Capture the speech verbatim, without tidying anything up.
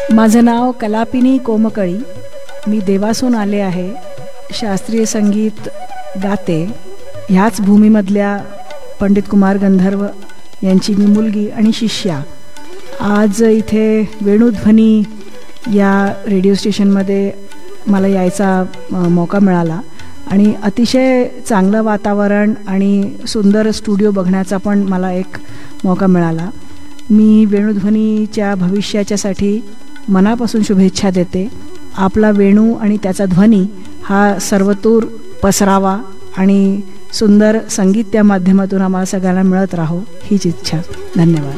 माझं नाव कलापिनी कोमकळी. मी देवासून आले आहे. शास्त्रीय संगीत गाते. ह्याच भूमीमधल्या पंडित कुमार गंधर्व यांची मी मुलगी आणि शिष्या. आज इथे वेणुध्वनी या रेडिओ स्टेशनमध्ये मला यायचा मौका मिळाला आणि अतिशय चांगलं वातावरण आणि सुंदर स्टुडिओ बघण्याचा पण मला एक मौका मिळाला. मी वेणुध्वनीच्या भविष्याच्यासाठी मनापासून शुभेच्छा देते. आपला वेणू आणि त्याचा ध्वनी हा सर्वतूर पसरावा आणि सुंदर संगीत त्या माध्यमातून आम्हाला सगळ्यांना मिळत राहो हीच इच्छा. धन्यवाद.